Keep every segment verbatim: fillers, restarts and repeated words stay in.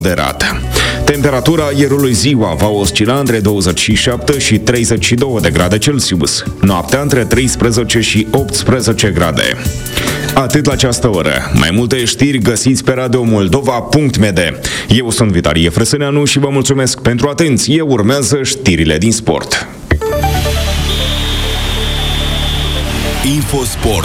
moderat. Temperatura aerului ziua va oscila între douăzeci și șapte și treizeci și doi de grade Celsius, noaptea între treisprezece și optsprezece grade. Atât la această oră. Mai multe știri găsiți pe radio moldova punct m d. Eu sunt Vitalie Frăsâneanu și vă mulțumesc pentru atenție. Urmează știrile din sport. Infosport.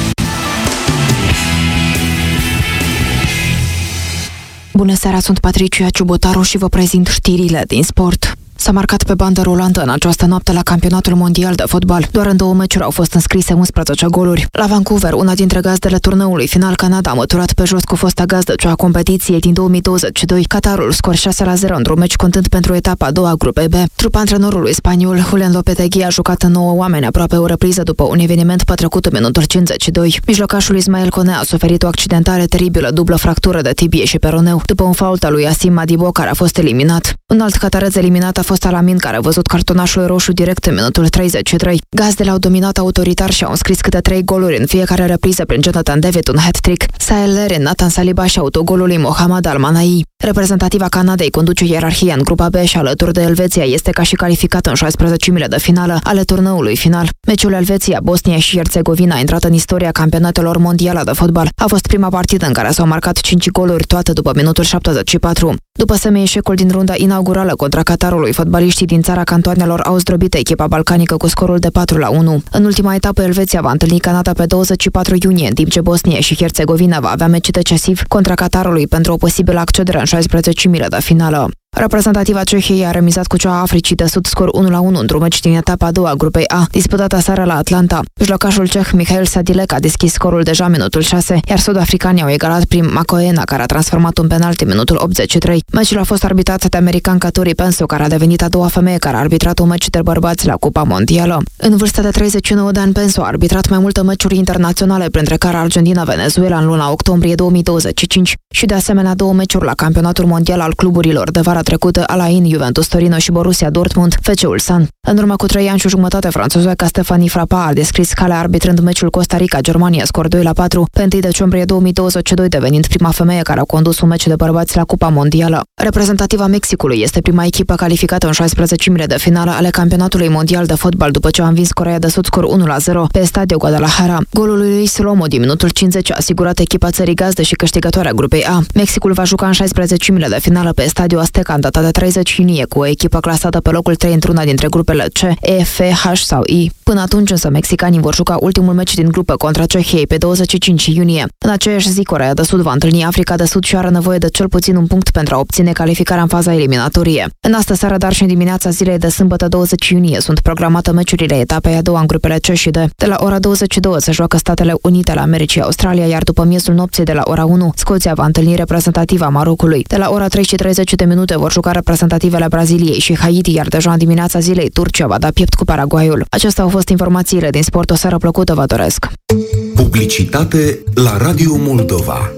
Bună seara, sunt Patricia Ciubotaru și vă prezint știrile din sport. S-a marcat pe bandă rulantă în această noapte la campionatul mondial de fotbal. Doar în două meciuri au fost înscrise unsprezece goluri. La Vancouver, una dintre gazdele turneului final, Canada a măturat pe jos cu fosta gazdă cea a competiției din două mii douăzeci și doi. Qatarul scor șase la zero într-un meci contând pentru etapa a doua a grupei B. Trupa antrenorului spaniol Julian Lopetegui a jucat în nouă oameni aproape o repriză după un eveniment petrecut în minutul cincizeci și doi. Mijlocașul Ismael Kone a suferit o accidentare teribilă, dublă fractură de tibie și peroneu, după un fault al lui Asim Madibo, care a fost eliminat. Un alt catareț eliminat a fost Alamin, care a văzut cartonașul roșu direct în minutul treizeci și trei. Gazdele au dominat autoritar și au înscris câte trei goluri în fiecare repriză prin Jonathan David, un hat-trick, Sahel Lerin, Nathan Saliba și autogolul lui Mohamed Al-Manai. Reprezentativa Canadei conduce ierarhia în grupa B și alături de Elveția este ca și calificată în șaisprezecimile de finală ale turneului final. Meciul Elveția, Bosnia și Herțegovina a intrat în istoria campionatelor mondiale de fotbal. A fost prima partidă în care s-au marcat cinci goluri, toate după minutul șaptezeci și patru. După semi-eșecul din runda inaugurală contra Qatarului, fotbaliștii din țara cantoanelor au zdrobit echipa balcanică cu scorul de patru la unu. În ultima etapă, Elveția va întâlni Canada pe douăzeci și patru iunie, în timp ce Bosnia și Herțegovina va avea meci decisiv contra Qatarului pentru o posibilă accedere în șaisprezecimile de finală. Reprezentativa Cehiei a remizat cu cea a Africii de Sud scor unu la unu într-un meci din etapa a doua a grupei A, disputată seara la Atlanta. Mijlocașul ceh Michael Sadilek a deschis scorul deja în minutul șase, iar sud-africanii au egalat prin Macoena, care a transformat un penalti în minutul optzeci și trei. Meciul a fost arbitrat de american Katuri Penso, care a devenit a doua femeie care a arbitrat un meci de bărbați la Cupa Mondială. În vârstă de treizeci și nouă de ani, Penso a arbitrat mai multe meciuri internaționale, printre care Argentina-Venezuela în luna octombrie două mii douăzeci și cinci și de asemenea două meciuri la campionatul mondial al cluburilor de vara trecută, Alain, Juventus Torino și Borussia Dortmund, F C Ulsan. În urmă cu trei ani și jumătate, franțuzoica Stephanie Frappart a descris calea arbitrând meciul Costa Rica-Germania, scor doi la patru, pe întâi decembrie două mii douăzeci și doi, devenind prima femeie care a condus un meci de bărbați la Cupa Mondială. Reprezentativa Mexicului este prima echipă calificată în șaisprezecimile de finală ale campionatului mondial de fotbal după ce a învins Coreea de Sud scor unu la zero pe Estadio Guadalajara. Golul lui Luis Romo din minutul cincizeci a asigurat echipa țării gazdă și câștigătoarea grupei A. Mexicul va juca în șaisprezecimile de finală pe Estadio Azteca în data de treizeci iunie cu o echipă clasată pe locul trei într-una dintre grupele C, E, F, H sau I. Până atunci însă mexicanii vor juca ultimul meci din grupă contra Cehiei pe douăzeci și cinci iunie. În aceeași zi, Coreea de Sud va întâlni Africa de Sud și are nevoie de cel puțin un punct pentru a obține calificarea în faza eliminatorie. În astă seară, dar și în dimineața zilei de sâmbătă douăzeci iunie sunt programate meciurile etapei a doua în grupele C și D. De la ora douăzeci și două se joacă Statele Unite ale Americii, Australia, iar după miezul nopții de la ora unu, Scoția va întâlni reprezentativa Marocului. De la ora trei și treizeci de minute vor juca reprezentativele Braziliei și Haiti, iar deja în dimineața zilei Turcia va da piept cu Paraguayul. Acestea au fost informațiile din sport. O seară plăcută vă doresc. Publicitate la Radio Moldova.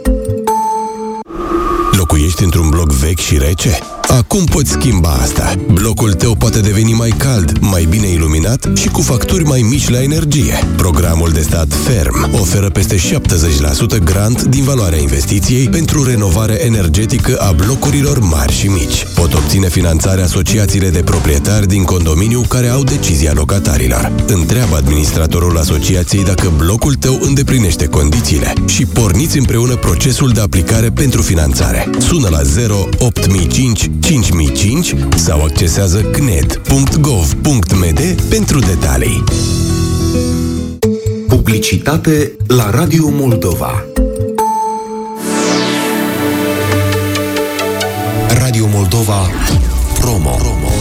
Locuiești într-un bloc vechi și rece? Acum poți schimba asta. Blocul tău poate deveni mai cald, mai bine iluminat și cu facturi mai mici la energie. Programul de stat Ferm oferă peste șaptezeci la sută grant din valoarea investiției pentru renovare energetică a blocurilor mari și mici. Pot obține finanțarea asociațiile de proprietari din condominiu care au decizia locatarilor. Întreabă administratorul asociației dacă blocul tău îndeplinește condițiile și porniți împreună procesul de aplicare pentru finanțare. Sună la zero opt mii cinci cinci mii cinci sau accesează c n e d punct gov punct m d pentru detalii. Publicitate la Radio Moldova. Radio Moldova Promo. Promo.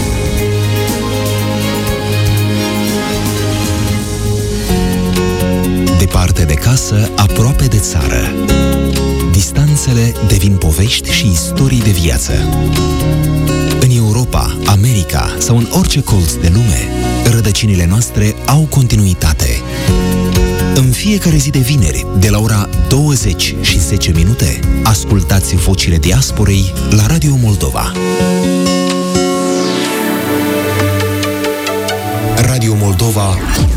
Departe de casă, aproape de țară. Distanțele devin povești și istorii de viață. În Europa, America sau în orice colț de lume, rădăcinile noastre au continuitate. În fiecare zi de vineri, de la ora douăzeci și zece minute, ascultați vocile diasporei la Radio Moldova. Radio Moldova